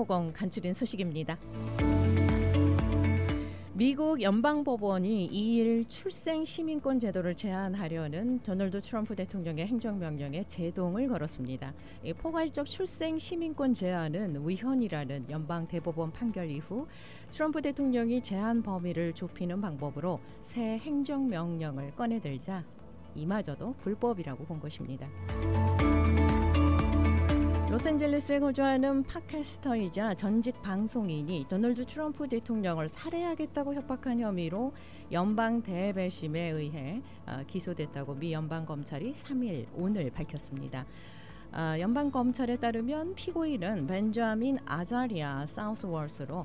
1950 간추린 소식입니다. 미국 연방법원이 2일 출생 시민권 제도를 제한하려는 도널드 트럼프 대통령의 행정명령에 제동을 걸었습니다. 이 포괄적 출생 시민권 제한은 위헌이라는 연방 대법원 판결 이후 트럼프 대통령이 제한 범위를 좁히는 방법으로 새 행정명령을 꺼내들자 이마저도 불법이라고 본 것입니다. 로스앤젤레스에 거주하는 팟캐스터이자 전직 방송인이 도널드 트럼프 대통령을 살해하겠다고 협박한 혐의로 연방 대배심에 의해 기소됐다고 미 연방검찰이 3일 오늘 밝혔습니다. 연방검찰에 따르면 피고인은 벤자민 아자리아 사우스월스로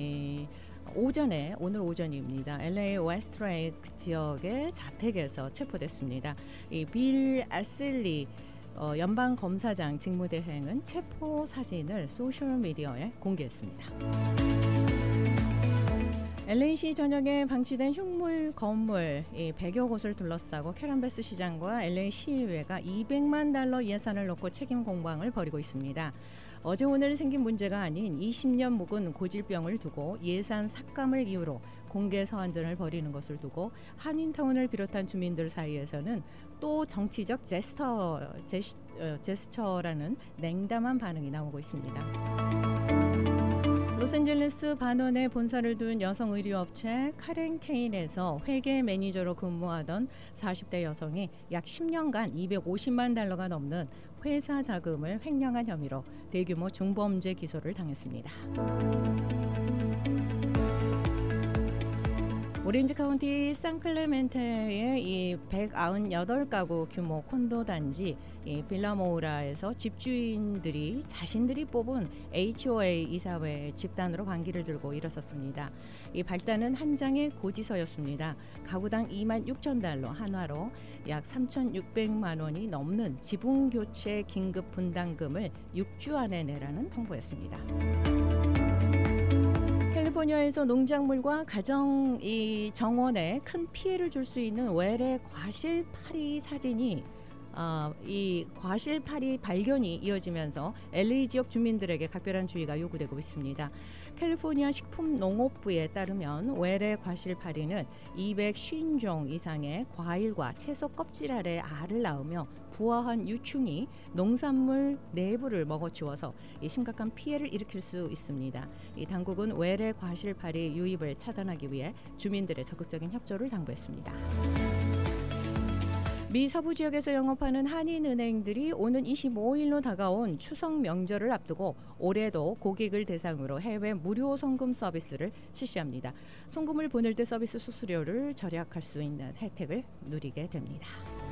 오늘 오전입니다. LA 웨스트레이크 지역의 자택에서 체포됐습니다. 빌 애슬리 연방검사장 직무대행은 체포 사진을 소셜미디어에 공개했습니다. LA시 전역에 방치된 흉물 건물 100여 곳을 둘러싸고 캐런베스 시장과 LA 시의회가 $200만 예산을 놓고 책임 공방을 벌이고 있습니다. 어제 오늘 생긴 문제가 아닌 20년 묵은 고질병을 두고 예산 삭감을 이유로 공개 서한전을 벌이는 것을 두고 한인타운을 비롯한 주민들 사이에서는 또 정치적 제스처라는 냉담한 반응이 나오고 있습니다. 로스앤젤레스 반원에 본사를 둔 여성 의류업체 카렌 케인에서 회계 매니저로 근무하던 40대 여성이 약 10년간 $250만 넘는 회사 자금을 횡령한 혐의로 대규모 중범죄 기소를 당했습니다. 오렌지 카운티 산클레멘테의 이 198가구 규모 콘도 단지 빌라모우라에서 집주인들이 자신들이 뽑은 HOA 이사회 집단으로 반기를 들고 일어섰습니다. 이 발단은 한 장의 고지서였습니다. 가구당 $26,000 한화로 약 3,600만 원이 넘는 지붕 교체 긴급 분담금을 6주 안에 내라는 통보였습니다. 캘리포니아에서 농작물과 가정 정원에 큰 피해를 줄 수 있는 외래 과실파리 사진이 이 과실파리 발견이 이어지면서 LA 지역 주민들에게 각별한 주의가 요구되고 있습니다. 캘리포니아 식품농업부에 따르면 외래 과실파리는 250종 이상의 과일과 채소 껍질 아래 알을 낳으며 부화한 유충이 농산물 내부를 먹어치워서 심각한 피해를 일으킬 수 있습니다. 이 당국은 외래 과실파리 유입을 차단하기 위해 주민들의 적극적인 협조를 당부했습니다. 미 서부 지역에서 영업하는 한인은행들이 오는 25일로 다가온 추석 명절을 앞두고 올해도 고객을 대상으로 해외 무료 송금 서비스를 실시합니다. 송금을 보낼 때 서비스 수수료를 절약할 수 있는 혜택을 누리게 됩니다.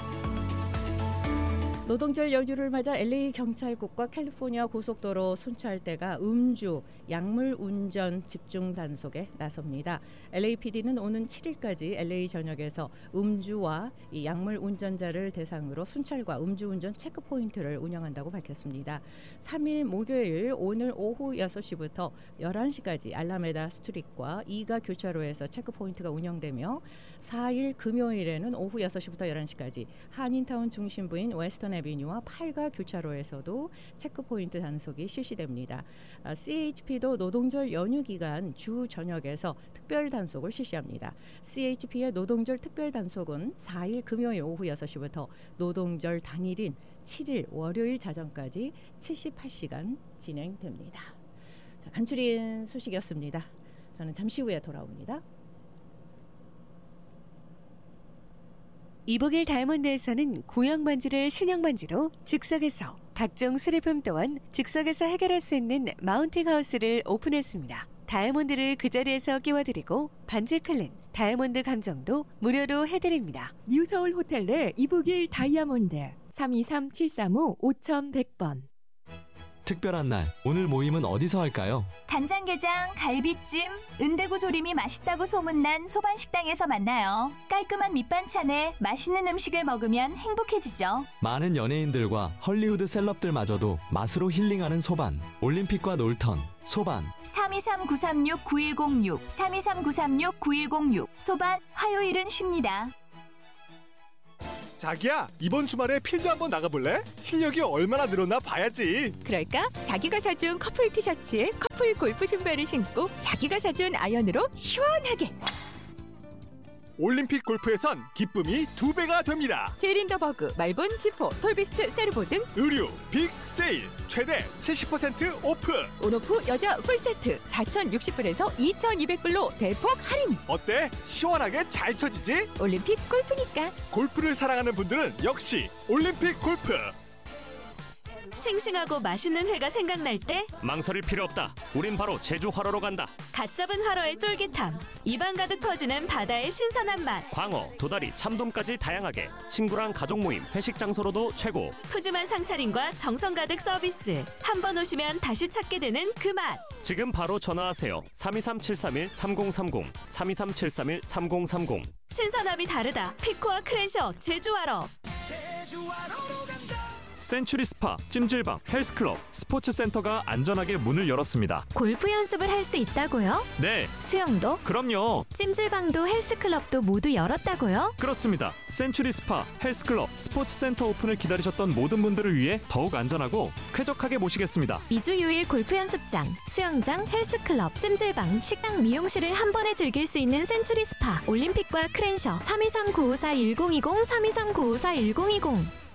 노동절 연휴를 맞아 LA 경찰국과 캘리포니아 고속도로 순찰대가 음주, 약물 운전 집중 단속에 나섭니다. LAPD는 오는 7일까지 LA 전역에서 음주와 이 약물 운전자를 대상으로 순찰과 음주운전 체크포인트를 운영한다고 밝혔습니다. 3일 목요일 오늘 오후 6시부터 11시까지 알라메다 스트릿과 2가 교차로에서 체크포인트가 운영되며 4일 금요일에는 오후 6시부터 11시까지 한인타운 중심부인 웨스턴 에비뉴와 8가 교차로에서도 체크포인트 단속이 실시됩니다. CHP도 노동절 연휴 기간 주 저녁에서 특별 단속을 실시합니다. CHP의 노동절 특별 단속은 4일 금요일 오후 6시부터 노동절 당일인 7일 월요일 자정까지 78시간 진행됩니다. 자, 간추린 소식이었습니다. 저는 잠시 후에 돌아옵니다. 이북일 다이아몬드에서는 구형 반지를 신형 반지로 즉석에서, 각종 수리품 또한 즉석에서 해결할 수 있는 마운팅 하우스를 오픈했습니다. 다이아몬드를 그 자리에서 끼워드리고 반지 클린, 다이아몬드 감정도 무료로 해드립니다. 뉴서울 호텔 내 이북일 다이아몬드 323-735-5100번. 특별한 날, 오늘 모임은 어디서 할까요? 간장게장, 갈비찜, 은대구 조림이 맛있다고 소문난 소반식당에서 만나요. 깔끔한 밑반찬에 맛있는 음식을 먹으면 행복해지죠. 많은 연예인들과 헐리우드 셀럽들마저도 맛으로 힐링하는 소반. 올림픽과 놀턴, 소반. 323-936-9106, 323-936-9106. 소반, 화요일은 쉽니다. 자기야, 이번 주말에 필드 한번 나가볼래? 실력이 얼마나 늘었나 봐야지. 그럴까? 자기가 사준 커플 티셔츠에 커플 골프 신발을 신고 자기가 사준 아이언으로 시원하게. 올림픽 골프에선 기쁨이 2배가 됩니다. 제린더버그, 말본, 지포, 톨비스트, 세르보 등 의류 빅 세일 최대 70% 오프. 온오프 여자 풀세트 4,060불에서 2,200불로 대폭 할인. 어때? 시원하게 잘 쳐지지? 올림픽 골프니까. 골프를 사랑하는 분들은 역시 올림픽 골프. 싱싱하고 맛있는 회가 생각날 때 망설일 필요 없다. 우린 바로 제주 활어로 간다. 갓 잡은 활어의 쫄깃함, 입안 가득 퍼지는 바다의 신선한 맛, 광어, 도다리, 참돔까지 다양하게 친구랑 가족 모임, 회식 장소로도 최고. 푸짐한 상차림과 정성 가득 서비스. 한 번 오시면 다시 찾게 되는 그 맛. 지금 바로 전화하세요. 323-731-3030 323-731-3030. 신선함이 다르다. 피코와 크레셔 제주 활어. 센츄리 스파, 찜질방, 헬스클럽, 스포츠센터가 안전하게 문을 열었습니다. 골프 연습을 할 수 있다고요? 네, 수영도? 그럼요. 찜질방도 헬스클럽도 모두 열었다고요? 그렇습니다. 센츄리 스파, 헬스클럽, 스포츠센터 오픈을 기다리셨던 모든 분들을 위해 더욱 안전하고 쾌적하게 모시겠습니다. 2주 6일 골프 연습장, 수영장, 헬스클럽, 찜질방, 식당, 미용실을 한 번에 즐길 수 있는 센츄리 스파. 올림픽과 크랜셔 323-954-1020 323-954-1020.